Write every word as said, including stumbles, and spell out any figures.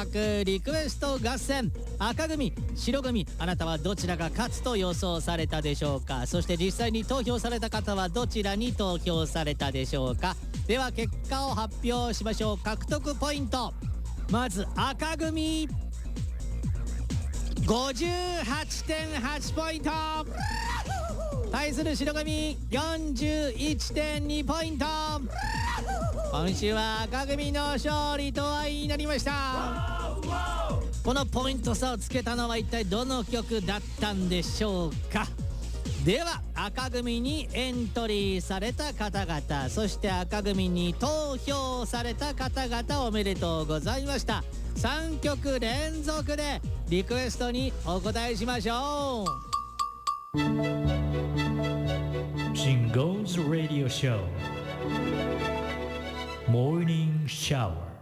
幕リクエスト合戦、赤組白組、あなたはどちらが勝つと予想されたでしょうか。そして実際に投票された方はどちらに投票されたでしょうか。では結果を発表しましょう。獲得ポイント、まず赤組 ごじゅうはちてんはち ポイント、対する白組 よんじゅういってんに ポイント。今週は赤組の勝利とはになりました。このポイント差をつけたのは一体どの曲だったんでしょうか。では赤組にエントリーされた方々、そして赤組に投票された方々、おめでとうございました。さんきょく連続でリクエストにお答えしましょう。 Jingo's Radio Show Morning Shower